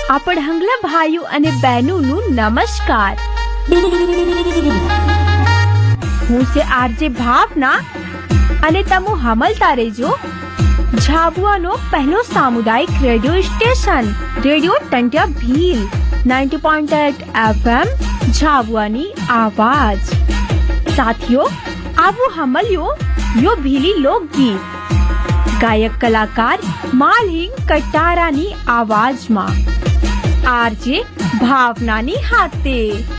આપણા ભાઈઓ અને બહેનોનું નમસ્કાર. હું છે આરજે ભાવના અને તમે હમલતા રહેજો ઝાબુઆનો પહેલો સામુદાયિક radio station radio Tantya Bhil 90.8 FM ઝાબુઆની आवाज. साथियों आवो हमलियो यो भीली लोकगीत गायक कलाकार मालहिंग कटारानी आवाज में आरजे भावनानी हाथे.